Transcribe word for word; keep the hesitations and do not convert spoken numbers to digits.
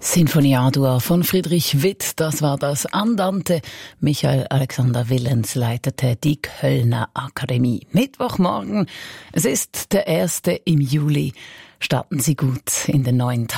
Sinfonie A-Dur von Friedrich Witt, das war das Andante. Michael Alexander Willens leitete die Kölner Akademie. Mittwochmorgen, es ist der erste im Juli. Starten Sie gut in den neuen Tag.